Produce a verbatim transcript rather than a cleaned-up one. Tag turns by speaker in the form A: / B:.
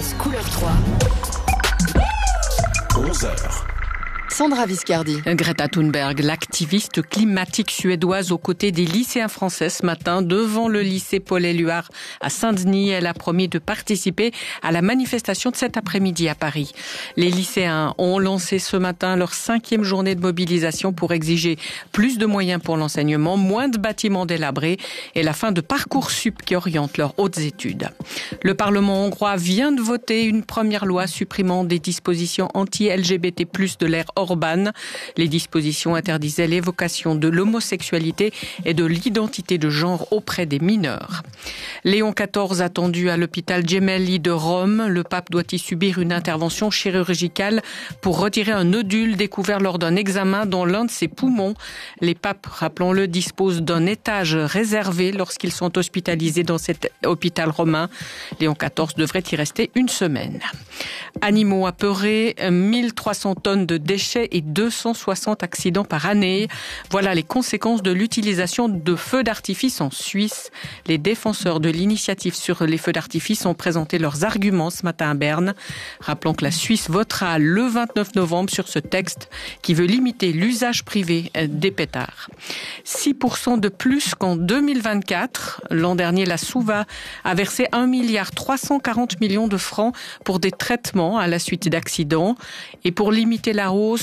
A: France couleur trois.
B: onze heures.
A: Sandra Viscardi.
C: Greta Thunberg, l'activiste climatique suédoise aux côtés des lycéens français ce matin devant le lycée Paul-Éluard à Saint-Denis. Elle a promis de participer à la manifestation de cet après-midi à Paris. Les lycéens ont lancé ce matin leur cinquième journée de mobilisation pour exiger plus de moyens pour l'enseignement, moins de bâtiments délabrés et la fin de Parcoursup qui oriente leurs hautes études. Le Parlement hongrois vient de voter une première loi supprimant des dispositions anti-L G B T plus de l'ère Orban. Les dispositions interdisaient l'évocation de l'homosexualité et de l'identité de genre auprès des mineurs. Léon quatorze attendu à l'hôpital Gemelli de Rome. Le pape doit y subir une intervention chirurgicale pour retirer un nodule découvert lors d'un examen dans l'un de ses poumons. Les papes, rappelons-le, disposent d'un étage réservé lorsqu'ils sont hospitalisés dans cet hôpital romain. Léon quatorze devrait y rester une semaine. Animaux apeurés, mille trois cents tonnes de déchets et deux cent soixante accidents par année. Voilà les conséquences de l'utilisation de feux d'artifice en Suisse. Les défenseurs de l'initiative sur les feux d'artifice ont présenté leurs arguments ce matin à Berne. Rappelons que la Suisse votera le vingt-neuf novembre sur ce texte qui veut limiter l'usage privé des pétards. six pour cent de plus qu'en deux mille vingt-quatre. L'an dernier, la Suva a versé un milliard trois cent quarante millions de francs pour des traitements à la suite d'accidents. Et pour limiter la hausse